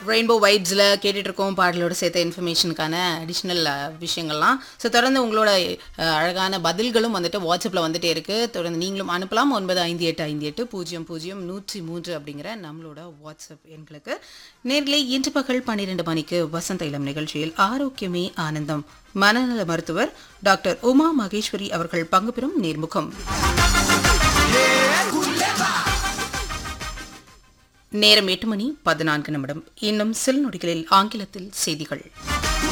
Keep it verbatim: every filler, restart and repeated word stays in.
Rainbow வைப்ஸில் கேட்டுட்டு இருக்கோம் பாடலோட சேர்த்த இன்ஃபர்மேஷனுக்கான அடிஷ்னல் விஷயங்கள்லாம். ஸோ தொடர்ந்து உங்களோட அஹ், அழகான பதில்களும் வந்துட்டு வாட்ஸ்அப்பில் வந்துட்டே இருக்குது. தொடர்ந்து நீங்களும் அனுப்பலாம். ஒன்பது ஐந்து எட்டு ஐந்து எட்டு பூஜ்ஜியம் பூஜ்ஜியம் நூற்றி மூன்று அப்படிங்கிற நம்மளோட வாட்ஸ்அப் எண்களுக்கு. நேர்களே இன்று பகல் பன்னிரெண்டு மணிக்கு வசந்த இளம் நிகழ்ச்சியில் ஆரோக்கியமே ஆனந்தம் மனநல மருத்துவர் டாக்டர் உமா மகேஸ்வரி அவர்கள் பங்கு பெறும் நேர்முகம். நேரம் எட்டு மணி பதினான்கு நிமிடம். இன்னும் சில நொடிகளில் ஆங்கிலத்தில் செய்திகள்.